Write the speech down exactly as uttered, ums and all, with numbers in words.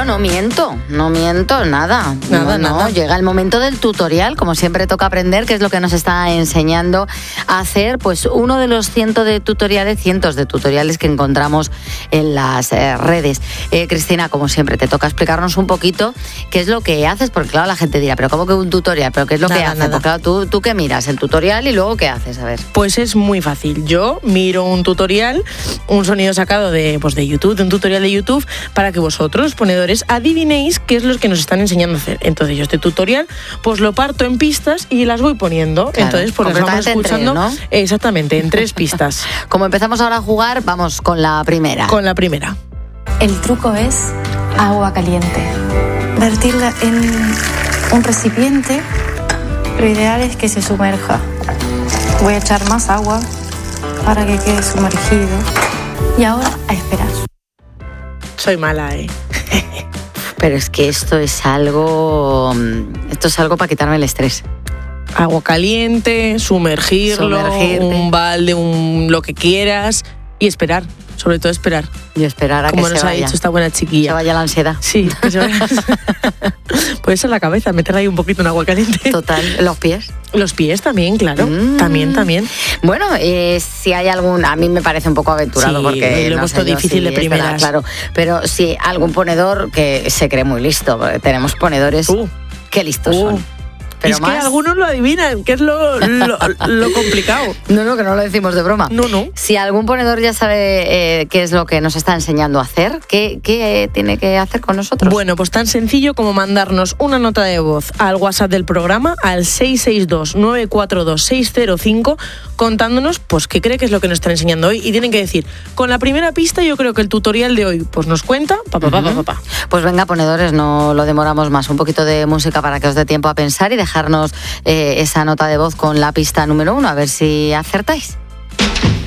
Bueno, no miento, no miento, nada. Nada, no, nada. No, llega el momento del tutorial, como siempre toca aprender qué es lo que nos está enseñando a hacer, pues uno de los cientos de tutoriales, cientos de tutoriales que encontramos en las eh, redes. Eh, Cristina, como siempre, te toca explicarnos un poquito qué es lo que haces, porque claro, la gente dirá, pero ¿cómo que un tutorial? ¿Pero qué es lo Nada, que haces? nada. Porque claro, tú, tú qué miras, el tutorial y luego qué haces, a ver. Pues es muy fácil. Yo miro un tutorial, un sonido sacado de, pues de YouTube, de un tutorial de YouTube, para que vosotros, ponedores, adivinéis qué es lo que nos están enseñando a hacer. Entonces yo este tutorial pues lo parto en pistas y las voy poniendo. Claro, Entonces pues las vamos concretamente en escuchando. tres, ¿no? Exactamente, en tres pistas. Como empezamos ahora a jugar, vamos con la primera. Con la primera. El truco es agua caliente. Vertirla en un recipiente. Lo ideal es que se sumerja. Voy a echar más agua para que quede sumergido. Y ahora a esperar. Soy mala, ¿eh? Pero es que esto es algo, esto es algo para quitarme el estrés. Agua caliente, sumergirlo, Sumergirte. un balde, un lo que quieras y esperar, sobre todo esperar. Y esperar a Como que nos se ha vaya. dicho esta buena Se chiquilla. vaya la ansiedad. Sí, que se vaya. Puede ser la cabeza, meterla ahí un poquito en agua caliente. Total, los pies. Los pies también, claro. Mm. También, también. Bueno, eh, si hay algún, a mí me parece un poco aventurado Sí, porque lo no hemos sé puesto yo difícil si de es primeras. verdad, claro, pero si algún ponedor que se cree muy listo, porque tenemos ponedores Uh. que listos Uh. son. Pero es más, que algunos lo adivinan, que es lo, lo, lo complicado. no, no, que no lo decimos de broma. No, no. Si algún ponedor ya sabe eh, qué es lo que nos está enseñando a hacer, ¿qué, qué tiene que hacer con nosotros? Bueno, pues tan sencillo como mandarnos una nota de voz al WhatsApp del programa al seis seis dos, nueve cuatro dos, seis cero cinco contándonos pues qué cree que es lo que nos están enseñando hoy y tienen que decir, con la primera pista yo creo que el tutorial de hoy pues nos cuenta, pa, pa, pa, pa, pa, pa. Pues venga, ponedores, no lo demoramos más. Un poquito de música para que os dé tiempo a pensar y dejarnos eh, esa nota de voz con la pista número uno, a ver si acertáis.